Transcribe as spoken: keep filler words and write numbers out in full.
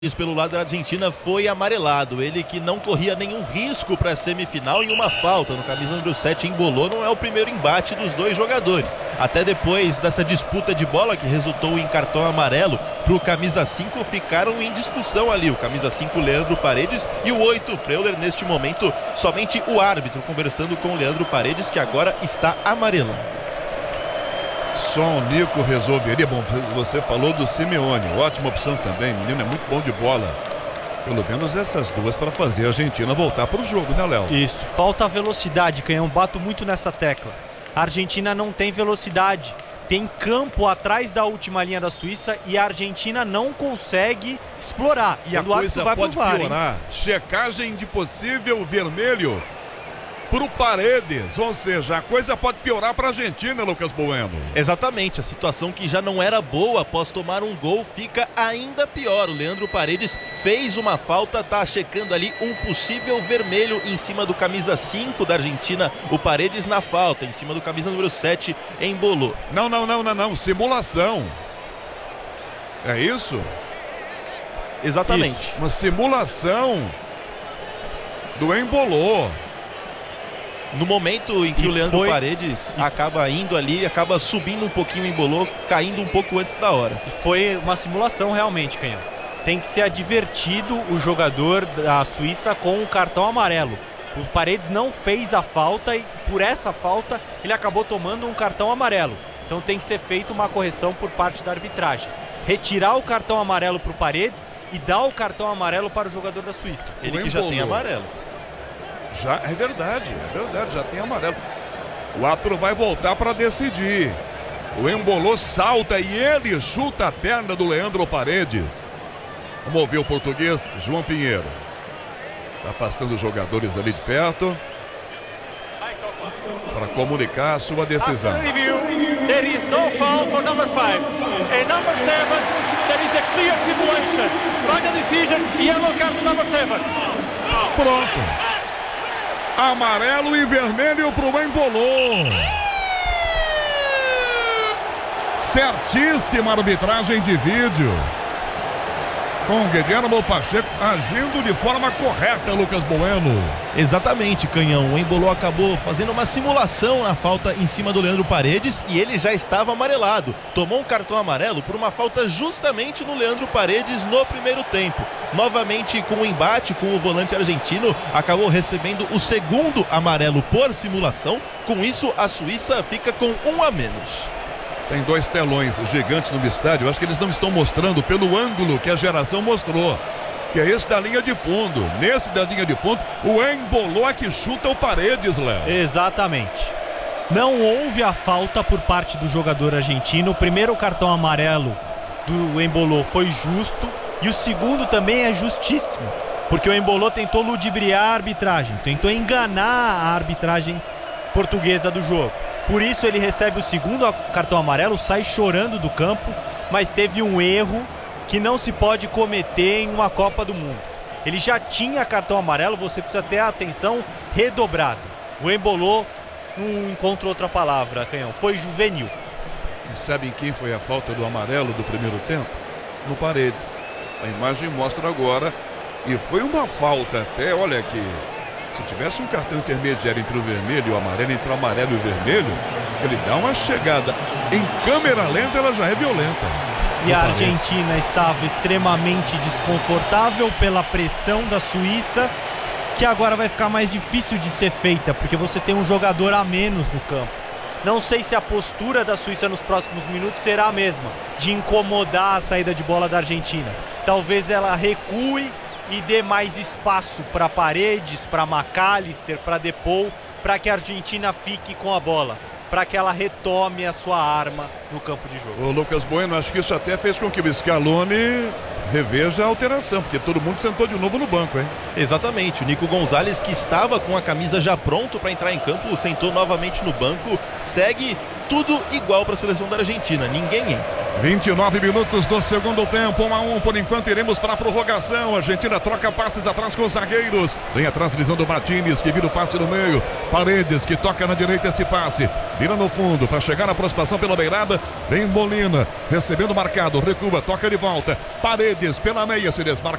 Pelo lado da Argentina foi amarelado, ele que não corria nenhum risco para a semifinal em uma falta no camisa número sete embolou, não é o primeiro embate dos dois jogadores, até depois dessa disputa de bola que resultou em cartão amarelo para o camisa cinco, ficaram em discussão ali, o camisa cinco Leandro Paredes e o oito Freuler. Neste momento somente o árbitro conversando com o Leandro Paredes, que agora está amarelando. Só o Nico resolveria. Bom, você falou do Simeone, ótima opção também, menino é muito bom de bola. Pelo menos essas duas para fazer a Argentina voltar para o jogo, né, Léo? Isso, falta velocidade, Canhão, bato muito nessa tecla. A Argentina não tem velocidade, tem campo atrás da última linha da Suíça e a Argentina não consegue explorar. E a coisa pode piorar. Checagem de possível vermelho pro Paredes, ou seja, a coisa pode piorar para a Argentina, Lucas Bueno. Exatamente, a situação que já não era boa após tomar um gol fica ainda pior. O Leandro Paredes fez uma falta, tá checando ali um possível vermelho em cima do camisa cinco da Argentina, o Paredes na falta, em cima do camisa número sete, embolou. Não, não, não, não, não, simulação. É isso? Exatamente. Isso. Uma simulação do embolou. No momento em que e o Leandro foi... Paredes e... acaba indo ali, acaba subindo um pouquinho, embolou, caindo um pouco antes da hora. E foi uma simulação realmente, Canhão. Tem que ser advertido o jogador da Suíça com o cartão amarelo. O Paredes não fez a falta e por essa falta ele acabou tomando um cartão amarelo. Então tem que ser feita uma correção por parte da arbitragem. Retirar o cartão amarelo para o Paredes e dar o cartão amarelo para o jogador da Suíça. Ele que já tem amarelo. Já, é verdade, é verdade, já tem amarelo. O árbitro vai voltar para decidir. O embolou salta e ele chuta a perna do Leandro Paredes. Vamos ouvir o português João Pinheiro. Está afastando os jogadores ali de perto para comunicar a sua decisão. There is no foul for number five. And number seven, there is a clear situation. Final decision, yellow card to number seven. Pronto. Amarelo e vermelho pro embolou. Certíssima arbitragem de vídeo. Com Guilherme Pacheco agindo de forma correta, Lucas Bueno. Exatamente, Canhão. O embolou acabou fazendo uma simulação na falta em cima do Leandro Paredes e ele já estava amarelado. Tomou um cartão amarelo por uma falta justamente no Leandro Paredes no primeiro tempo. Novamente com o embate com o volante argentino, acabou recebendo o segundo amarelo por simulação. Com isso, a Suíça fica com um a menos. Tem dois telões gigantes no estádio. Acho que eles não estão mostrando pelo ângulo que a geração mostrou, que é esse da linha de fundo. Nesse da linha de fundo, o embolou é que chuta o Paredes, Léo. Exatamente. Não houve a falta por parte do jogador argentino. O primeiro cartão amarelo do embolou foi justo e o segundo também é justíssimo, porque o embolou tentou ludibriar a arbitragem, tentou enganar a arbitragem portuguesa do jogo. Por isso ele recebe o segundo cartão amarelo, sai chorando do campo, mas teve um erro que não se pode cometer em uma Copa do Mundo. Ele já tinha cartão amarelo, você precisa ter a atenção redobrada. O embolou, não encontro outra palavra, Canhão, foi juvenil. E sabem quem foi a falta do amarelo do primeiro tempo? No Paredes. A imagem mostra agora, e foi uma falta até, olha aqui. Se tivesse um cartão intermediário entre o vermelho e o amarelo, entre o amarelo e o vermelho, ele dá uma chegada. Em câmera lenta, ela já é violenta. E a Argentina estava extremamente desconfortável pela pressão da Suíça, que agora vai ficar mais difícil de ser feita, porque você tem um jogador a menos no campo. Não sei se a postura da Suíça nos próximos minutos será a mesma, de incomodar a saída de bola da Argentina. Talvez ela recue e dê mais espaço para Paredes, para McAllister, para Depou, para que a Argentina fique com a bola, para que ela retome a sua arma no campo de jogo. O Lucas Bueno, acho que isso até fez com que o Scaloni reveja a alteração, porque todo mundo sentou de novo no banco, hein? Exatamente, o Nico Gonzalez, que estava com a camisa já pronto para entrar em campo, sentou novamente no banco, segue tudo igual para a seleção da Argentina, ninguém entra. vinte e nove minutos do segundo tempo, um a um. Por enquanto iremos para a prorrogação. A Argentina troca passes atrás com os zagueiros. Vem a transmissão do Martínez, que vira o passe no meio. Paredes, que toca na direita esse passe. Vira no fundo para chegar na aproximação pela beirada. Vem Molina, recebendo marcado, recua, toca de volta. Paredes pela meia, se desmarca.